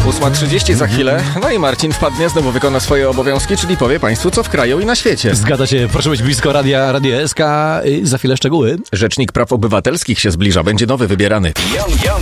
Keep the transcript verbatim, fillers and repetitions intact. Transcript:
ósma trzydzieści za chwilę. No i Marcin wpadnie, znowu wykona swoje obowiązki, czyli powie Państwu, co w kraju i na świecie. Zgadza się, proszę być blisko radia, Radio S K. Za chwilę szczegóły. Rzecznik Praw Obywatelskich się zbliża, będzie nowy wybierany.